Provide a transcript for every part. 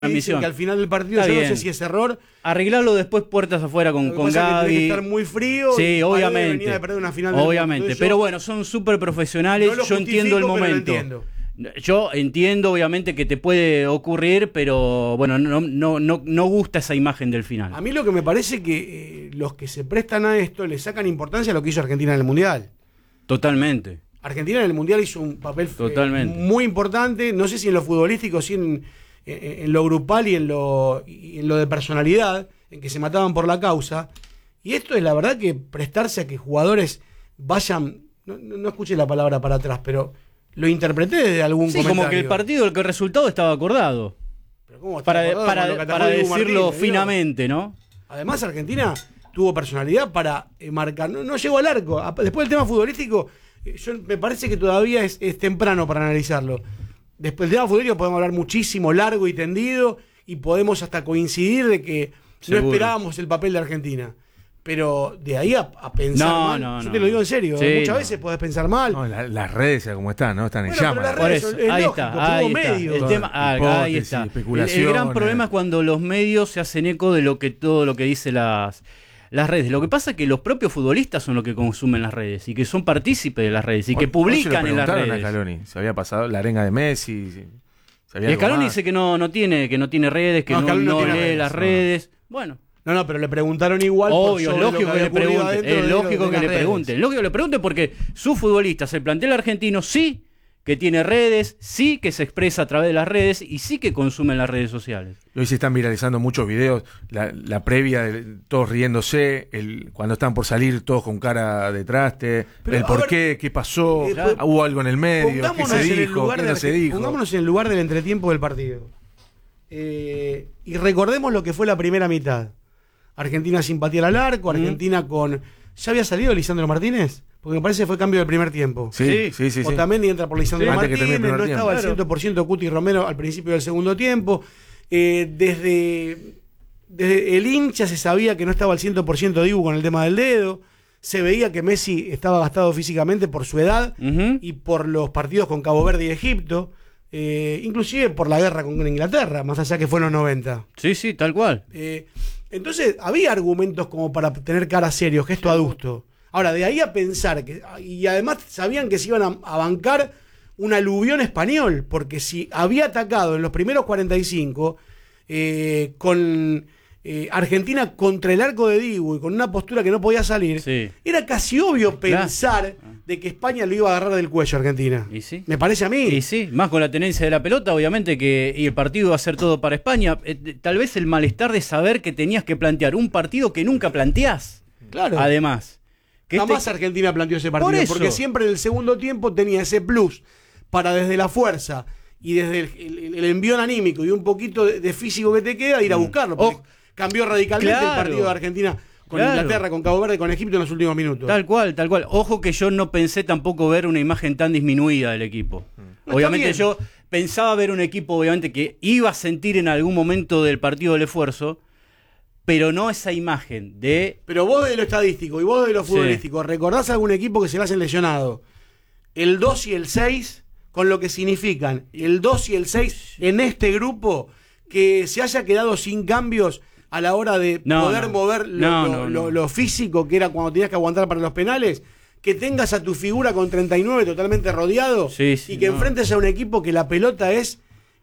Dicen que al final del partido, Está yo bien. no sé si es error. Arreglarlo después puertas afuera con Gaby. Gaby. Que estar muy frío. Sí, obviamente. Venía de perder una final Obviamente. Entonces, pero bueno, son súper profesionales. no lo yo entiendo el justifico, pero lo momento. entiendo. Yo entiendo, obviamente, que te puede ocurrir, pero bueno, no gusta esa imagen del final. A mí lo que me parece que los que se prestan a esto le sacan importancia a lo que hizo Argentina en el Mundial. Totalmente. Argentina en el Mundial hizo un papel muy importante, no sé si en lo futbolístico, si en lo grupal y en lo de personalidad, en que se mataban por la causa. Y esto es la verdad que prestarse a que jugadores vayan, no escuché la palabra para atrás, pero lo interpreté desde algún comentario. Como que el partido, el resultado estaba acordado. Pero ¿cómo para decirlo Martínez, finamente, ¿no? Además, Argentina tuvo personalidad para marcar. No llegó al arco. Después del tema futbolístico, me parece que todavía es temprano para analizarlo. Después del tema futbolístico podemos hablar muchísimo, largo y tendido, y podemos hasta coincidir de que no esperábamos el papel de Argentina. Pero de ahí a pensar mal, yo te lo digo en serio, sí, muchas veces podés pensar mal. No, las redes, como están, ¿no? Están en Bueno, llamas. Por eso, ahí está. Ahí está. El gran problema es cuando los medios se hacen eco de todo lo que dice las redes. Lo que pasa es que los propios futbolistas son los que consumen las redes y que son partícipes de las redes y que publican en las redes. A Scaloni, se había pasado la arenga de Messi. Scaloni dice que no tiene redes, que no lee las redes. Bueno. No, pero le preguntaron igual. Obvio, lógico que le pregunten. Es lógico que le pregunten. Lógico que le pregunten porque sus futbolistas, el plantel argentino, sí que tiene redes, sí que se expresa a través de las redes y sí que consumen las redes sociales. Hoy se están viralizando muchos videos, la previa, todos riéndose, cuando están por salir todos con cara de traste, el por qué, qué pasó, hubo algo en el medio, qué se dijo, qué no se dijo. Pongámonos en el lugar del entretiempo del partido. Y recordemos lo que fue la primera mitad. Argentina sin patear al arco, Argentina con... ¿Ya había salido Lisandro Martínez? Porque me parece que fue cambio del primer tiempo. Sí. Otamendi entra por Lisandro Martínez, no estaba al tiempo. 100% Cuti Romero al principio del segundo tiempo. Desde el hincha se sabía que no estaba al 100% Dibu con el tema del dedo. Se veía que Messi estaba gastado físicamente por su edad y por los partidos con Cabo Verde y Egipto. Inclusive por la guerra con Inglaterra, más allá que fue en los 90. Sí, tal cual. Entonces había argumentos como para tener cara serios, gesto adusto. Ahora, de ahí a pensar que, y además sabían que se iban a bancar un aluvión español, porque si había atacado en los primeros 45 con Argentina contra el arco de Dibu y con una postura que no podía salir, era casi obvio pensar de que España lo iba a agarrar del cuello a Argentina. ¿Y sí? Me parece a mí. Y sí, más con la tenencia de la pelota, obviamente, y el partido iba a ser todo para España. Tal vez el malestar de saber que tenías que plantear un partido que nunca planteás. Claro. Además. Jamás Argentina planteó ese partido, porque siempre en el segundo tiempo tenía ese plus para desde la fuerza y desde el envión anímico y un poquito de físico que te queda, ir a buscarlo. Cambió radicalmente el partido de Argentina con Inglaterra, con Cabo Verde, con Egipto en los últimos minutos. Tal cual. Ojo que yo no pensé tampoco ver una imagen tan disminuida del equipo. Obviamente yo pensaba ver un equipo obviamente que iba a sentir en algún momento del partido el esfuerzo, pero no esa imagen de... Pero vos de lo estadístico y vos de lo futbolístico, ¿recordás algún equipo que se le hacen lesionado? El 2 y el 6, con lo que significan el 2 y el 6 en este grupo, que se haya quedado sin cambios a la hora de poder mover lo físico, que era cuando tenías que aguantar para los penales, que tengas a tu figura con 39 totalmente rodeado y que enfrentes a un equipo que la pelota es...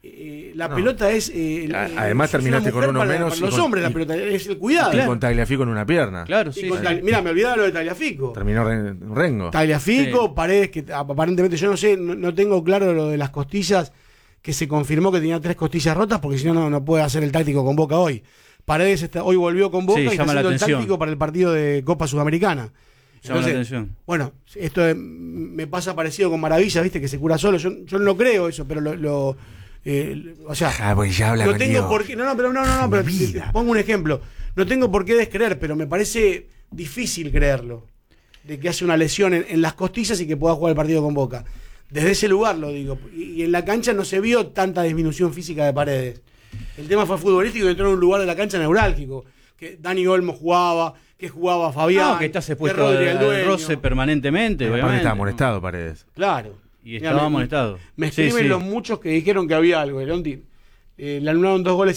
además terminaste con uno menos. Para los hombres la pelota es el cuidado. Y con Tagliafico en una pierna. Claro, sí. Mira, me olvidaba lo de Tagliafico. Terminó Rengo. Tagliafico, Paredes, que aparentemente yo no sé, no tengo claro lo de las costillas, que se confirmó que tenía 3 costillas rotas, porque si no puede hacer el táctico con Boca hoy. Paredes hoy volvió con Boca y está haciendo el táctico para el partido de Copa Sudamericana. Llama la atención. Bueno, esto me pasa parecido con Maravilla, viste, que se cura solo. Yo no creo eso, pero o sea, porque ya habla no tengo por qué. Pero pongo un ejemplo. No tengo por qué descreer, pero me parece difícil creerlo. De que hace una lesión en las costillas y que pueda jugar el partido con Boca. Desde ese lugar lo digo. Y en la cancha no se vio tanta disminución física de Paredes. El tema fue futbolístico y entró en un lugar de la cancha neurálgico. Que Dani Olmo jugaba, que jugaba Fabián. Que estás expuesto al roce permanentemente. Aparte estaba molestado Paredes. Claro. Y estaba molestado. Me escriben los muchos que dijeron que había algo. Leonti, le anularon 2 goles